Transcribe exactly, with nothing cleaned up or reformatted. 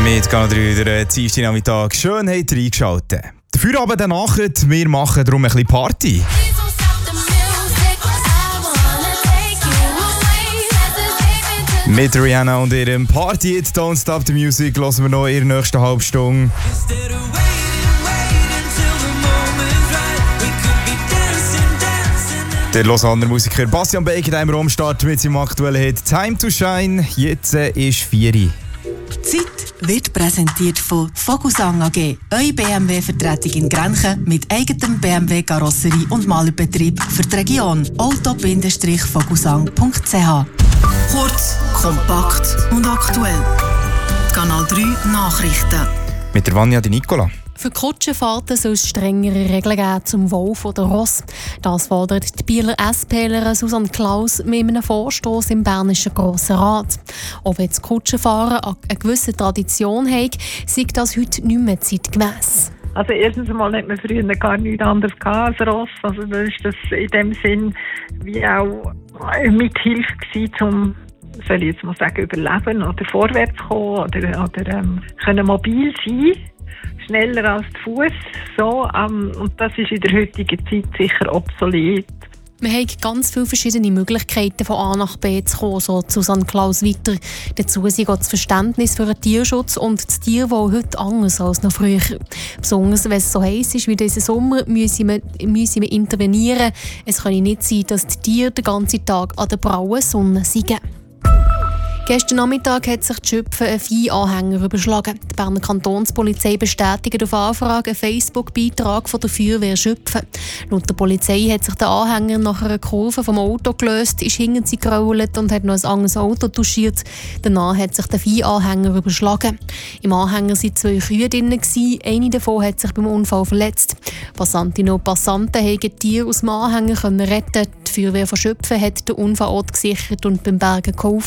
Mit Kanal drei, der Dienstagnachmittag. Schön habt ihr eingeschaltet. Der Feierabend danach, wir machen darum ein bisschen Party. Mit Rihanna und ihrem Party It Don't Stop the Music hören wir noch in der nächsten Halbstunde. Der Lausanner Musiker Bastian Becker im Raum startet mit seinem aktuellen Hit Time to Shine. Jetzt ist vier Uhr. Die Zeit wird präsentiert von Vogelsang A G, eure B M W-Vertretung in Grenchen mit eigenem B M W-Karosserie und Malerbetrieb für die Region. auto Vogelsang punkt c h. Kurz, kompakt und aktuell. Kanal drei Nachrichten. Mit der Vanja Di Nicola. Für Kutschenfahrten soll es strengere Regeln geben zum Wohl der Ross. Das fordert die Bieler SPlerin Susanne Klaus mit einem Vorstoss im Bernischen Grossen Rat. Auch wenn das Kutschenfahren eine gewisse Tradition hat, sei das heute nicht mehr zeitgemäss. Also erstens einmal hat man früher gar nichts anderes als Ross. Also da ist das in dem Sinn wie auch Mithilfe gewesen, um, soll ich jetzt mal sagen, überleben oder vorwärts kommen oder, oder ähm, können mobil sein. Schneller als der Fuß. So, ähm, und das ist in der heutigen Zeit sicher obsolet. Wir haben ganz viele verschiedene Möglichkeiten, von A nach B zu kommen, so Susanne Klaus weiter. Dazu ist das Verständnis für den Tierschutz und das Tierwohl heute anders als noch früher. Besonders wenn es so heiß ist wie diesen Sommer, müssen wir, müssen wir intervenieren. Es kann nicht sein, dass die Tiere den ganzen Tag an der prauen Sonne sind. Gestern Nachmittag hat sich die Schöpfe einen Viehanhänger überschlagen. Die Berner Kantonspolizei bestätigt auf Anfrage einen Facebook-Beitrag von der Feuerwehr Schöpfen. Laut der Polizei hat sich der Anhänger nach einer Kurve vom Auto gelöst, ist hinter sie gerollt und hat noch ein anderes Auto touchiert. Danach hat sich der Viehanhänger überschlagen. Im Anhänger waren zwei Kühe drin. Eine davon hat sich beim Unfall verletzt. Passantinnen und Passanten konnten die Tiere aus dem Anhänger retten. Die Feuerwehr von Schöpfen hat den Unfallort gesichert und beim Bergen geholfen.